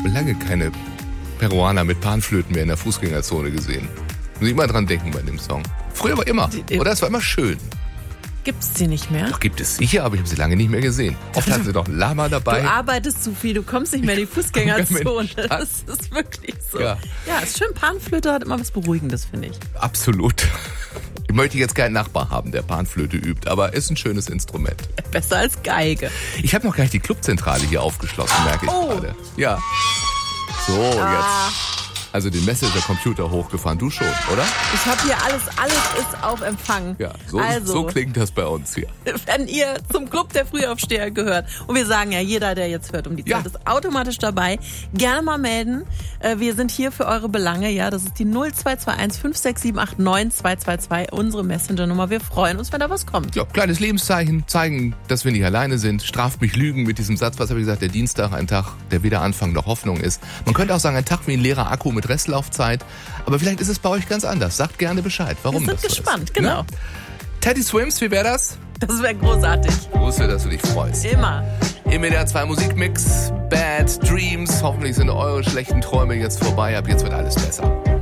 lange keine Peruaner mit Panflöten mehr in der Fußgängerzone gesehen. Muss ich immer dran denken bei dem Song. Früher war immer, oder? Es war immer schön. Gibt's die nicht mehr? Doch, gibt es sicher, aber ich habe sie lange nicht mehr gesehen. Oft hatten sie doch ein Lama dabei. Du arbeitest zu viel, du kommst nicht mehr in die Fußgängerzone. Das ist wirklich so. Ja, ist schön. Panflöte hat immer was Beruhigendes, finde ich. Absolut. Ich möchte jetzt keinen Nachbar haben, der Panflöte übt, aber ist ein schönes Instrument. Besser als Geige. Ich habe noch gar nicht die Clubzentrale hier aufgeschlossen, merke ich gerade. Ja. So, jetzt. Also den Messenger-Computer hochgefahren. Du schon, oder? Ich habe hier alles ist auf Empfang. Ja, so klingt das bei uns hier. Wenn ihr zum Club der Frühaufsteher gehört, und wir sagen ja, jeder, der jetzt hört um die Zeit, ist automatisch dabei, gerne mal melden. Wir sind hier für eure Belange, ja, das ist die 0221 5678 9222, unsere Messenger-Nummer. Wir freuen uns, wenn da was kommt. Ja, kleines Lebenszeichen, zeigen, dass wir nicht alleine sind. Straft mich Lügen mit diesem Satz, was habe ich gesagt, der Dienstag, ein Tag, der weder Anfang noch Hoffnung ist. Man könnte auch sagen, ein Tag wie ein leerer Akku mit Restlaufzeit. Aber vielleicht ist es bei euch ganz anders. Sagt gerne Bescheid, warum das so ist. Wir sind gespannt, genau. Ne? Teddy Swims, wie wäre das? Das wäre großartig. Ich wusste, dass du dich freust. Immer. Im WDR 2 Musikmix, Bad Dreams. Hoffentlich sind eure schlechten Träume jetzt vorbei. Ab jetzt wird alles besser.